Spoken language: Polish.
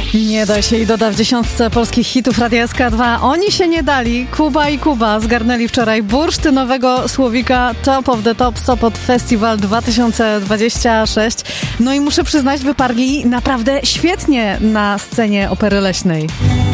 Nie da się i doda w dziesiątce polskich hitów Radia SK2. Oni się nie dali. Kuba i Kuba zgarnęli wczoraj bursztynowego słowika Top of the Top Sopot Festival 2026. No i muszę przyznać, wyparli naprawdę świetnie na scenie Opery Leśnej.